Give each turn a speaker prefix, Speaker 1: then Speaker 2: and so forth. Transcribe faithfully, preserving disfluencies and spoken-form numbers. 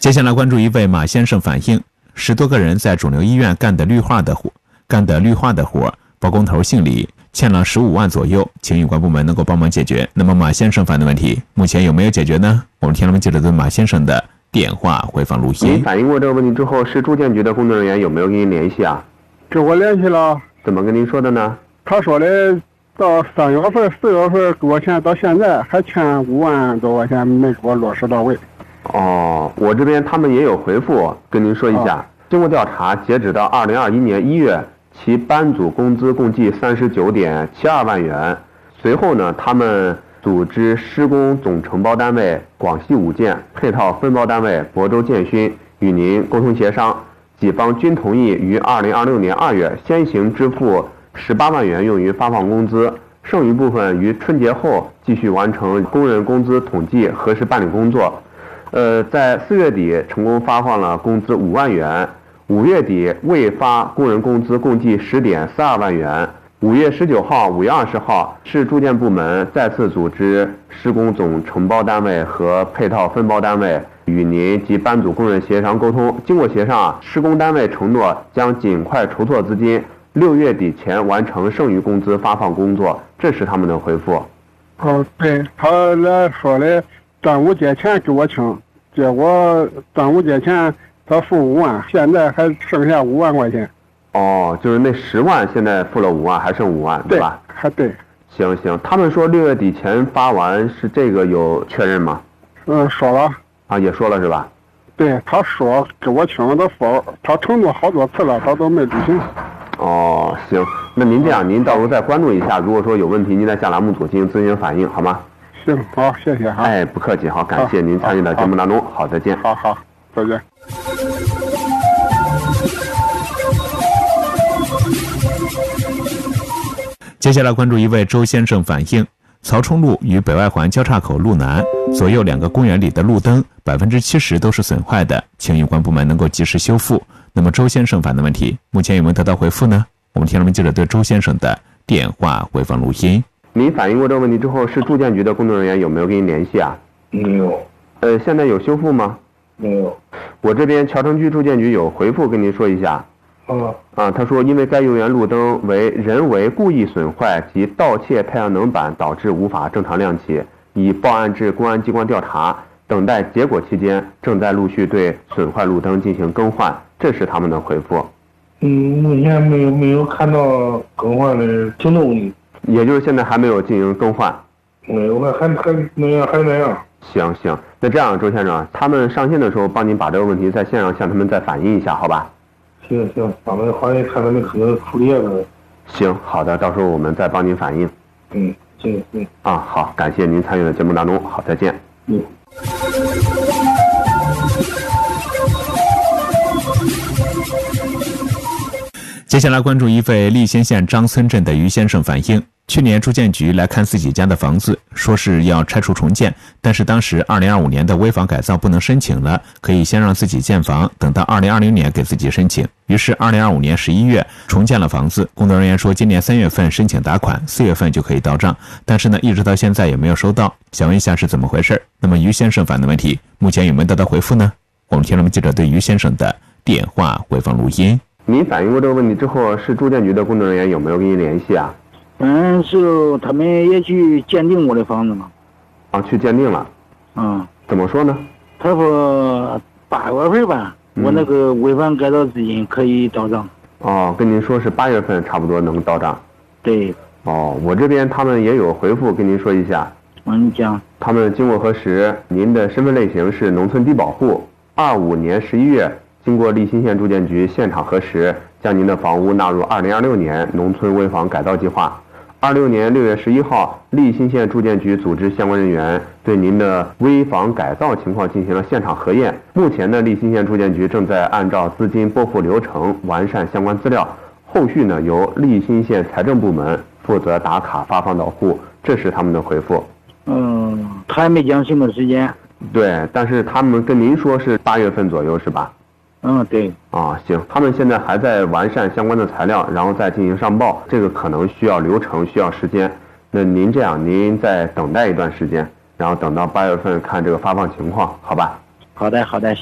Speaker 1: 接下来关注一位马先生反映，十多个人在肿瘤医院干的绿化的活，干的绿化的活，包工头姓李，欠了十五万左右，请有关部门能够帮忙解决。那么马先生反映的问题，目前有没有解决呢？我们天龙记者对马先生的电话回放录音。
Speaker 2: 您反映过这个问题之后，市住建局的工作人员有没有跟您联系啊？
Speaker 3: 跟我联系了。
Speaker 2: 怎么跟您说的呢？
Speaker 3: 他说的到三月份、四月份给我钱，到现在还欠五万多块钱没给我落实到位。
Speaker 2: 哦，我这边他们也有回复，跟您说一下。哦、经过调查，截止到二零二一年一月，其班组工资共计三十九点七二万元。随后呢，他们组织施工总承包单位广西五建、配套分包单位亳州建勋与您沟通协商，己方均同意于二零二六年二月先行支付十八万元用于发放工资，剩余部分于春节后继续完成工人工资统计核实办理工作。呃，在四月底成功发放了工资五万元，五月底未发工人工资共计十点四二万元。五月十九号、五月二十号，市住建部门再次组织施工总承包单位和配套分包单位与您及班组工人协商沟通。经过协商，施工单位承诺将尽快筹措资金，六月底前完成剩余工资发放工作。这是他们的回复。
Speaker 3: 哦，对，他来说的端午节前给我请，结果端午节前他付五万，现在还剩下五万块钱。
Speaker 2: 哦，就是那十万现在付了五万，还剩五万，对吧？
Speaker 3: 还对。
Speaker 2: 行行，他们说六月底前发完，是这个有确认吗？
Speaker 3: 嗯，说了。
Speaker 2: 啊，也说了是吧？
Speaker 3: 对，他说给我请的付，他承诺好多次了，他都没履行。
Speaker 2: 哦，行，那您这样，您到时候再关注一下，如果说有问题，您再向栏目组进行咨询反映，好吗？
Speaker 3: 行，好，谢谢哈。
Speaker 2: 哎，不客气，好，感谢您参与到节目当中，好，再见。
Speaker 3: 好好，再见。
Speaker 1: 接下来关注一位周先生反映，曹冲路与北外环交叉口路南左右两个公园里的路灯百分之七十都是损坏的，请有关部门能够及时修复。那么周先生反映的问题，目前有没有得到回复呢？我们天龙记者对周先生的电话回放录音。
Speaker 2: 您反映过这个问题之后，市住建局的工作人员有没有跟您联系啊？
Speaker 4: 没有。
Speaker 2: 呃，现在有修复吗？
Speaker 4: 没有。
Speaker 2: 我这边桥城区住建局有回复跟您说一下。
Speaker 4: 哦。
Speaker 2: 啊，他说因为该游园路灯为人为故意损坏及盗窃太阳能板导致无法正常亮起，已报案至公安机关调查，等待结果期间正在陆续对损坏路灯进行更换，这是他们的回复。
Speaker 4: 嗯，目前没有没有看到更换的行动。
Speaker 2: 也就是现在还没有进行更换。
Speaker 4: 没有，还还还那样还那样。
Speaker 2: 行行，那这样周先生，他们上线的时候帮您把这个问题在线上向他们再反映一下，好吧？
Speaker 4: 行行，咱们欢迎看他们可能处理的。
Speaker 2: 行，好的，到时候我们再帮您反映。
Speaker 4: 嗯，行行。
Speaker 2: 啊，好，感谢您参与的节目当中，好，再见。
Speaker 4: 嗯。
Speaker 1: 接下来关注一位利兴县张村镇的于先生反映，去年住建局来看自己家的房子，说是要拆除重建，但是当时二零二五年的危房改造不能申请了，可以先让自己建房，等到二零二零年给自己申请。于是二零二五年十一月重建了房子，工作人员说今年三月份申请打款，四月份就可以到账，但是呢一直到现在也没有收到，想问一下是怎么回事？那么于先生反映的问题，目前有没有得到回复呢？我们天龙记者对于先生的电话回放录音。
Speaker 2: 您反映过这个问题之后，市住建局的工作人员有没有跟您联系啊？
Speaker 5: 嗯，是他们也去鉴定我的房子嘛。
Speaker 2: 啊，去鉴定了。
Speaker 5: 嗯。
Speaker 2: 怎么说呢？
Speaker 5: 他说八月份吧，嗯、我那个违反改造资金可以到账。
Speaker 2: 哦，跟您说是八月份差不多能到账。
Speaker 5: 对。
Speaker 2: 哦，我这边他们也有回复跟您说一下。
Speaker 5: 嗯，你讲。
Speaker 2: 他们经过核实，您的身份类型是农村低保户。二五年十一月。经过利兴县住建局现场核实，将您的房屋纳入二零二六年农村危房改造计划。二六年六月十一号，利兴县住建局组织相关人员对您的危房改造情况进行了现场核验。目前呢，利兴县住建局正在按照资金拨付流程完善相关资料，后续呢由利兴县财政部门负责打卡发放到户。这是他们的回复。
Speaker 5: 嗯，他还没讲什么时间。
Speaker 2: 对，但是他们跟您说是八月份左右，是吧？
Speaker 5: 嗯，对。
Speaker 2: 啊，行，他们现在还在完善相关的材料，然后再进行上报，这个可能需要流程，需要时间。那您这样，您再等待一段时间，然后等到八月份看这个发放情况，好吧？
Speaker 5: 好的，好的。